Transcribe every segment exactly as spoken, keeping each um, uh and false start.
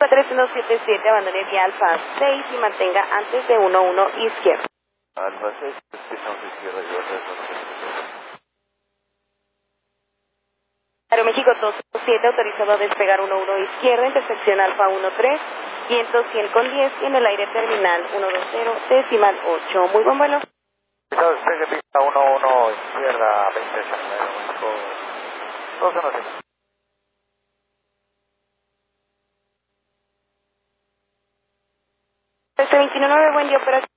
tres uno siete siete, abandone vía Alfa seis y mantenga antes de uno uno izquierda. Alfa seis, pisamos izquierda y otra vez. Aeroméxico dos siete, autorizado a despegar uno uno izquierda, intersección Alfa uno tres, viento cien con diez y en el aire terminal ciento veinte, decimal ocho. Muy buen vuelo. Despegue pista uno uno izquierda, veinte, Aeroméxico dos uno siete. Este veintinueve, buen día, operación.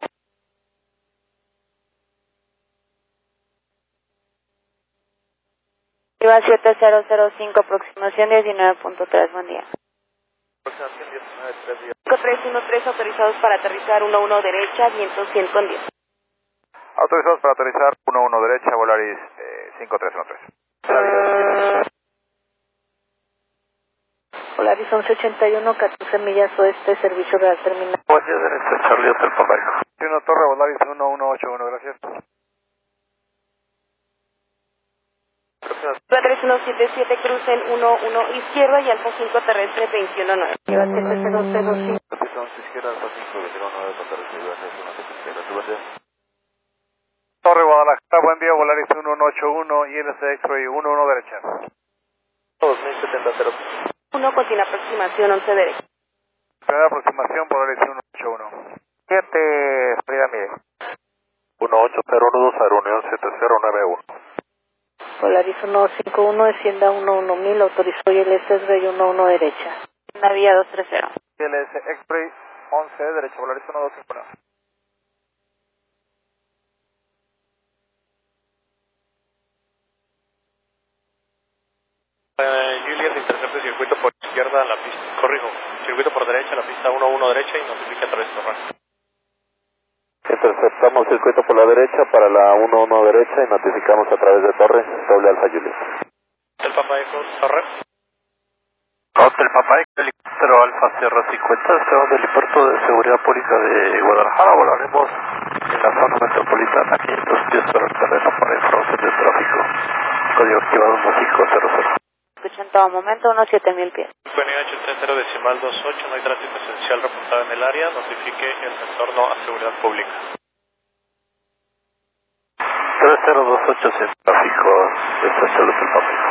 Iba siete cero cero cinco, aproximación diecinueve punto tres, buen día. Aproximación diecinueve punto tres días. cinco tres uno tres, autorizados para aterrizar uno uno derecha, viento cien con diez. Autorizados para aterrizar uno uno derecha, Volaris eh, cinco tres uno tres. Volaris once ochenta y uno, catorce millas oeste, servicio real terminal. Buen día, derecha, Charlie Hotel Papaico. uno Torre, Volaris uno uno ocho uno, gracias. tres uno siete siete, crucen uno uno izquierda y Alfa cinco terrestre veintiuno nueve. Lleva siete cero cero cinco. Izquierda, Alfa cinco, veintiuno nueve, terrestre, gracias. Torre Guadalajara, buen día, Volaris uno uno ocho uno, I L C X-Ray uno uno derecha. dos mil setenta cero. uno, continúa aproximación once derecha. Primera aproximación, Volaris uno ocho uno. siete, Frida Mide. uno ocho cero uno dos, Aeronión siete cero nueve uno. Volaris uno cinco uno, descienda uno uno mil, autorizó I L S X-Ray uno uno derecha. Navía dos tres cero. I L S X-Ray once derecha, Volaris uno dos cinco uno. Uh, Juliet, intercepte circuito por izquierda, la pista, corrijo, circuito por derecha, la pista uno uno derecha y notifique a través de torre. Interceptamos circuito por la derecha para la uno uno derecha y notificamos a través de torre, doble Alfa Juliet. Hotel Papa Eco, torre. Hotel Papa Eco, helicóptero Alfa Sierra cincuenta, estamos del helipuerto de seguridad pública de Guadalajara, volaremos en la zona metropolitana, quinientos pies sobre el terreno para información de tráfico, código activado uno cinco cero cero. Escucha en todo momento unos siete mil pies. N H treinta decimal veintiocho, no hay tránsito esencial reportado en el área, notifique el retorno a seguridad pública. tres cero dos ocho, sin tráfico, estación Hotel Papa Eco.